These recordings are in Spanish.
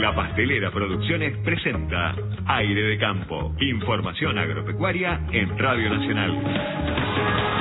La Pastelera Producciones presenta Aire de Campo. Información agropecuaria en Radio Nacional.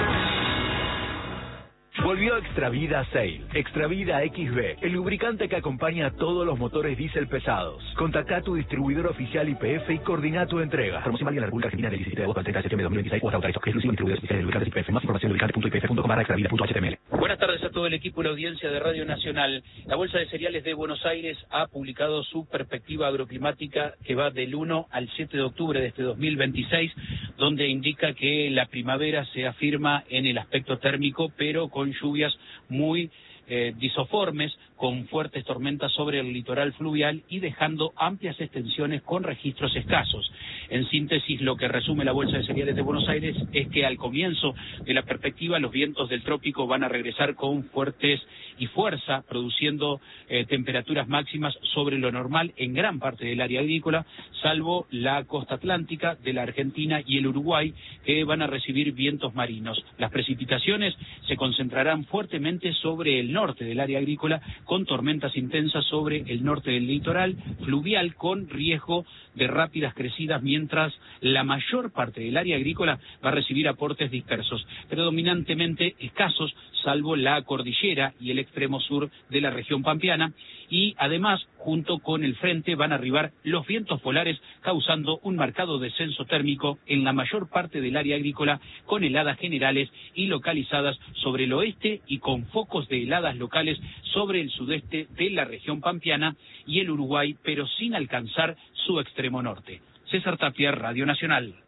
Volvió Extravida Sail, Extravida XB, el lubricante que acompaña a todos los motores diésel pesados. Contacta a tu distribuidor oficial YPF y coordina tu entrega. Promoción válida en la República Argentina del 17 de agosto al 30 de septiembre de 2026 o hasta autorizado. Exclusivo distribuidor oficial de lubricantes YPF. Más información en lubricante.ypf.com/extravida.html. Buenas tardes a todo el equipo y la audiencia de Radio Nacional. La Bolsa de Cereales de Buenos Aires ha publicado su perspectiva agroclimática que va del 1 al 7 de octubre de este 2026, donde indica que la primavera se afirma en el aspecto térmico, pero con lluvias muy disoformes, con fuertes tormentas sobre el litoral fluvial y dejando amplias extensiones con registros escasos. En síntesis, lo que resume la Bolsa de Cereales de Buenos Aires es que al comienzo de la perspectiva los vientos del trópico van a regresar con fuertes y fuerza, produciendo temperaturas máximas sobre lo normal en gran parte del área agrícola, salvo la costa atlántica de la Argentina y el Uruguay, que van a recibir vientos marinos. Las precipitaciones se concentrarán fuertemente sobre el norte del área agrícola, con tormentas intensas sobre el norte del litoral fluvial, con riesgo de rápidas crecidas, mientras la mayor parte del área agrícola va a recibir aportes dispersos, predominantemente escasos, salvo la cordillera y el extremo sur de la región pampeana, y además, junto con el frente, van a arribar los vientos polares, causando un marcado descenso térmico en la mayor parte del área agrícola, con heladas generales y localizadas sobre el oeste y con focos de heladas locales sobre el sudeste de la región pampeana y el Uruguay, pero sin alcanzar su extremo norte. César Tapia, Radio Nacional.